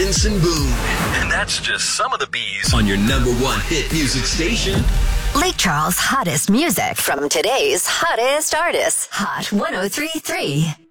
Benson Boone. And that's just some of the bees On your number one hit music station. Lake Charles' hottest music from today's hottest artists. Hot 103.3.